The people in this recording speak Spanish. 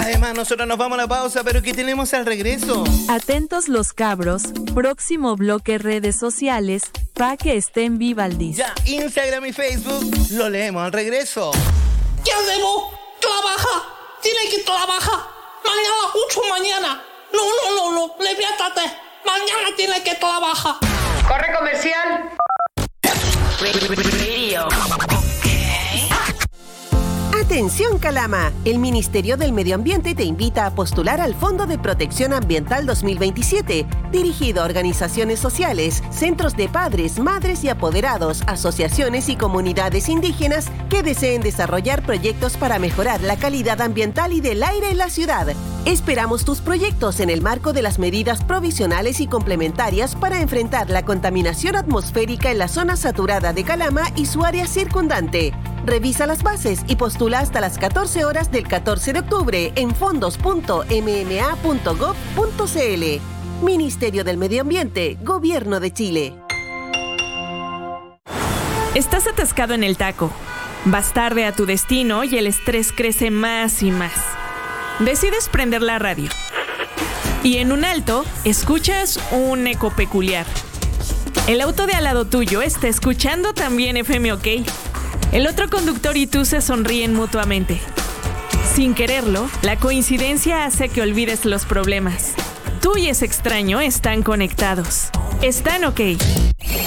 Además, nosotros nos vamos a la pausa, pero ¿qué tenemos al regreso? Atentos los cabros, próximo bloque redes sociales, pa' que estén vivaldis. Ya, Instagram y Facebook, lo leemos al regreso. ¿Qué hacemos? Trabaja, tiene que trabajar. Mañana, mucho mañana. No, levántate. Mañana tiene que trabajar. Corre comercial. Atención Calama, el Ministerio del Medio Ambiente te invita a postular al Fondo de Protección Ambiental 2027, dirigido a organizaciones sociales, centros de padres, madres y apoderados, asociaciones y comunidades indígenas que deseen desarrollar proyectos para mejorar la calidad ambiental y del aire en la ciudad. Esperamos tus proyectos en el marco de las medidas provisionales y complementarias para enfrentar la contaminación atmosférica en la zona saturada de Calama y su área circundante. Revisa las bases y postula hasta las 14 horas del 14 de octubre en fondos.mma.gov.cl. Ministerio del Medio Ambiente, Gobierno de Chile. Estás atascado en el taco. Vas tarde a tu destino y el estrés crece más y más. Decides prender la radio. Y en un alto, escuchas un eco peculiar. El auto de al lado tuyo está escuchando también FM OK. El otro conductor y tú se sonríen mutuamente. Sin quererlo, la coincidencia hace que olvides los problemas. Tú y ese extraño están conectados. Están OK.